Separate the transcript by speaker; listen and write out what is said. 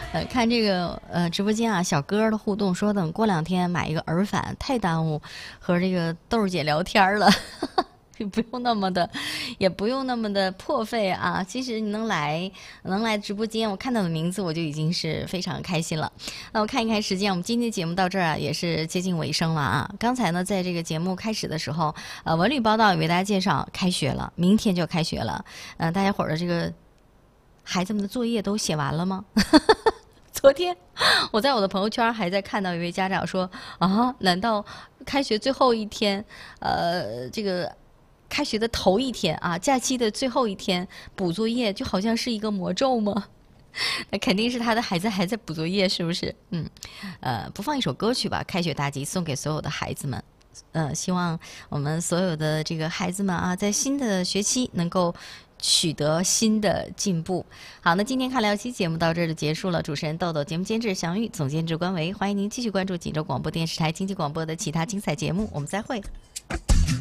Speaker 1: 看这个直播间啊，小哥的互动说等过2天买一个耳返，太耽误和这个豆儿姐聊天了。也不用那么的，也不用那么的破费啊。其实你能来直播间，我看到的名字我就已经是非常开心了。那我看一看时间，我们今天节目到这儿啊，也是接近尾声了啊。刚才呢，在这个节目开始的时候，文旅报道也为大家介绍开学了，明天就开学了。大家伙儿的这个孩子们的作业都写完了吗？昨天我在我的朋友圈还在看到一位家长说啊，难道开学最后一天，这个开学的头一天啊，假期的最后一天补作业，就好像是一个魔咒吗？那肯定是他的孩子还在补作业，是不是？播放一首歌曲吧，《开学大吉》送给所有的孩子们。希望我们所有的这个孩子们啊，在新的学期能够取得新的进步。好，那今天看聊期节目到这儿就结束了。主持人豆豆，节目监制祥玉，总监制关维，欢迎您继续关注锦州广播电视台经济广播的其他精彩节目，我们再会。